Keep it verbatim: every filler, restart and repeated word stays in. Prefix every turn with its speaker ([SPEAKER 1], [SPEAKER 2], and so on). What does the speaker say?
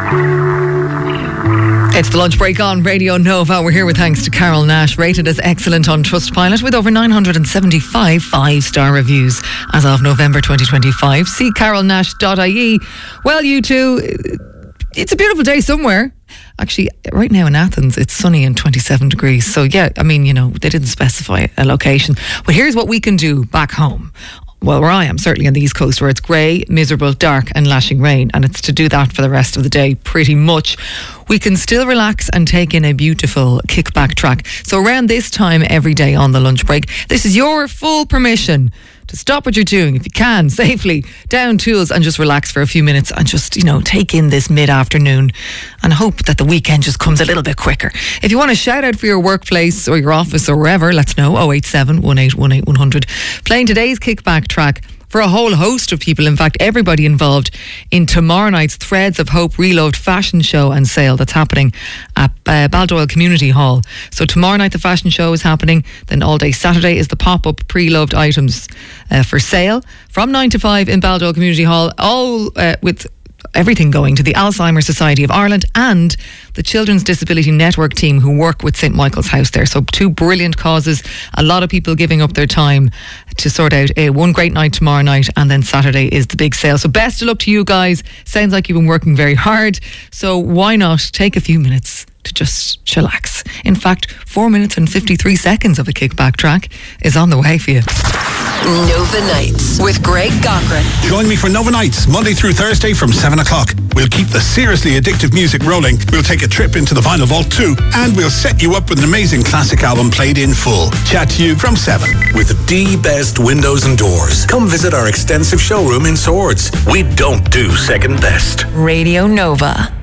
[SPEAKER 1] It's the lunch break on Radio Nova. We're here with thanks to Carol Nash, rated as excellent on Trustpilot with over nine hundred seventy-five five-star reviews as of November twenty twenty-five. See carol nash dot I E. Well, you two, it's a beautiful day somewhere. Actually, right now in Athens, it's sunny and twenty-seven degrees. So, yeah, I mean, you know, they didn't specify a location. But here's what we can do back home. Well, where I am, certainly on the East Coast, where it's grey, miserable, dark and lashing rain, and it's to do that for the rest of the day pretty much. We can still relax and take in a beautiful kickback track. So around this time every day on the lunch break, this is your full permission to stop what you're doing, if you can, safely, down tools and just relax for a few minutes and just, you know, take in this mid-afternoon and hope that the weekend just comes a little bit quicker. If you want a shout out for your workplace or your office or wherever, let's know, oh eight seven, one eight one eight, one hundred. Playing today's kickback track for a whole host of people, in fact everybody involved in tomorrow night's Threads of Hope Reloved fashion show and sale that's happening at uh, Baldoyle Community Hall. So tomorrow night the fashion show is happening, then all day Saturday is the pop-up pre-loved items uh, for sale from nine to five in Baldoyle Community Hall, all uh, with everything going to the Alzheimer's Society of Ireland and the Children's Disability Network team who work with Saint Michael's House there. So two brilliant causes, a lot of people giving up their time to sort out a one great night tomorrow night, and then Saturday is the big sale. So best of luck to you guys. Sounds like you've been working very hard, so why not take a few minutes to just chillax. In fact, four minutes and fifty-three seconds of a kickback track is on the way for you.
[SPEAKER 2] Nova Nights with Greg Cochran.
[SPEAKER 3] Join me for Nova Nights, Monday through Thursday from seven o'clock. We'll keep the seriously addictive music rolling. We'll take a trip into the Vinyl Vault too. And we'll set you up with an amazing classic album played in full. Chat to you from seven.
[SPEAKER 4] With the best windows and doors. Come visit our extensive showroom in Swords. We don't do second best.
[SPEAKER 2] Radio Nova.